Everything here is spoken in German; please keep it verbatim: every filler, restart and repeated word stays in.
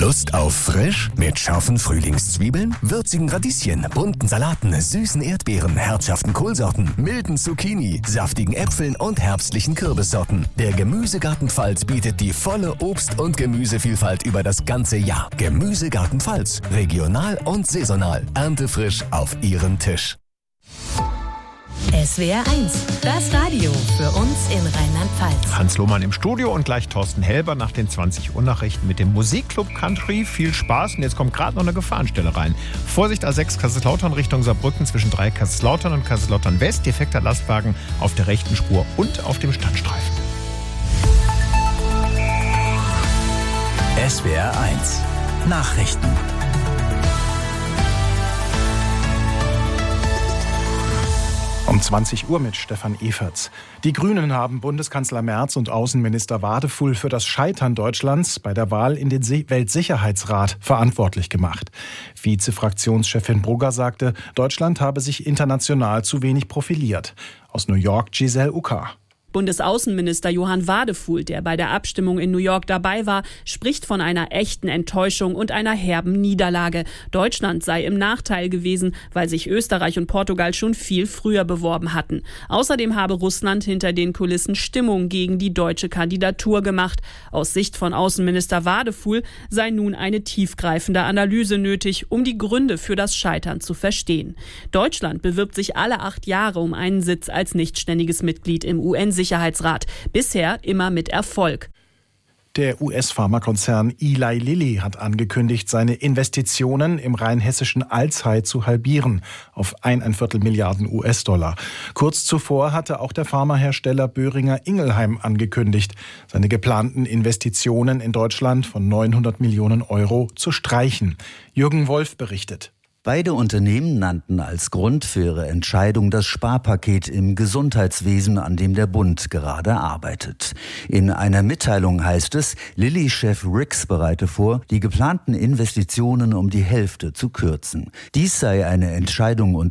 Lust auf frisch? Mit scharfen Frühlingszwiebeln, würzigen Radieschen, bunten Salaten, süßen Erdbeeren, herzhaften Kohlsorten, milden Zucchini, saftigen Äpfeln und herbstlichen Kürbissorten. Der Gemüsegarten Pfalz bietet die volle Obst- und Gemüsevielfalt über das ganze Jahr. Gemüsegarten Pfalz. Regional und saisonal. Erntefrisch auf Ihren Tisch. S W R eins, das Radio für uns in Rheinland-Pfalz. Hans Lohmann im Studio und gleich Thorsten Helber nach den zwanzig Uhr Nachrichten mit dem Musikclub Country. Viel Spaß und jetzt kommt gerade noch eine Gefahrenstelle rein. Vorsicht A sechs Kaiserslautern Richtung Saarbrücken zwischen drei Kaiserslautern und Kaiserslautern West. Defekter Lastwagen auf der rechten Spur und auf dem Standstreifen. S W R eins Nachrichten. Um zwanzig Uhr mit Stefan Eferts. Die Grünen haben Bundeskanzler Merz und Außenminister Wadefuhl für das Scheitern Deutschlands bei der Wahl in den Weltsicherheitsrat verantwortlich gemacht. Vizefraktionschefin Brugger sagte, Deutschland habe sich international zu wenig profiliert. Aus New York Giselle Ucker. Bundesaußenminister Johann Wadefuhl, der bei der Abstimmung in New York dabei war, spricht von einer echten Enttäuschung und einer herben Niederlage. Deutschland sei im Nachteil gewesen, weil sich Österreich und Portugal schon viel früher beworben hatten. Außerdem habe Russland hinter den Kulissen Stimmung gegen die deutsche Kandidatur gemacht. Aus Sicht von Außenminister Wadefuhl sei nun eine tiefgreifende Analyse nötig, um die Gründe für das Scheitern zu verstehen. Deutschland bewirbt sich alle acht Jahre um einen Sitz als nichtständiges Mitglied im U N-Sicherheitsrat. Bisher immer mit Erfolg. Der U S-Pharmakonzern Eli Lilly hat angekündigt, seine Investitionen im rheinhessischen Alzey zu halbieren auf eineinviertel Milliarden U S-Dollar. Kurz zuvor hatte auch der Pharmahersteller Boehringer Ingelheim angekündigt, seine geplanten Investitionen in Deutschland von neunhundert Millionen Euro zu streichen. Jürgen Wolf berichtet. Beide Unternehmen nannten als Grund für ihre Entscheidung das Sparpaket im Gesundheitswesen, an dem der Bund gerade arbeitet. In einer Mitteilung heißt es, Lilly-Chef Rix bereite vor, die geplanten Investitionen um die Hälfte zu kürzen. Dies sei eine Entscheidung